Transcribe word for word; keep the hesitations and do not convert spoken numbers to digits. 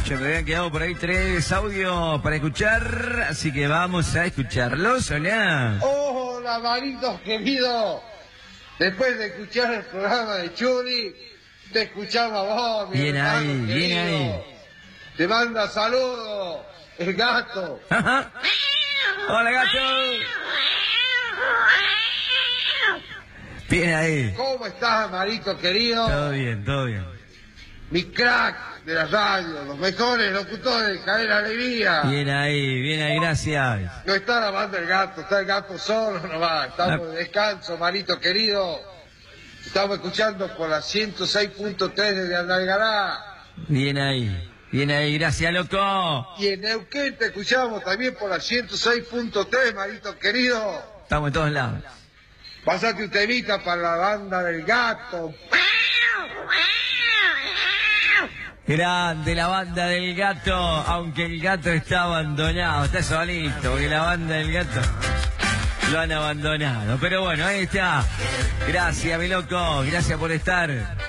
Ya me habían quedado por ahí tres audios para escuchar, así que vamos a escucharlos. Hola. Hola, maritos queridos. Después de escuchar el programa de Churi, te escuchamos a vos, mi Bien hermano ahí, querido. bien ahí. Te manda saludos, el gato. Ajá. Hola, gato. Bien ahí. ¿Cómo estás, marito querido? Todo bien, todo bien. Mi crack de la radio, los mejores locutores de Cadena Alegría. Bien ahí, bien ahí, gracias. No está la banda del gato, está el gato solo nomás. Estamos Ah. de descanso, marito querido. Estamos escuchando por la ciento seis punto tres desde Andalgalá. Bien ahí, bien ahí, gracias, loco. Y en Neuquén te escuchamos también por la ciento seis punto tres, marito querido. Estamos en todos lados. Pasate un temita para la banda del gato. Grande la banda del gato, aunque el gato está abandonado, está solito, porque la banda del gato lo han abandonado. Pero bueno, ahí está. Gracias, mi loco, gracias por estar.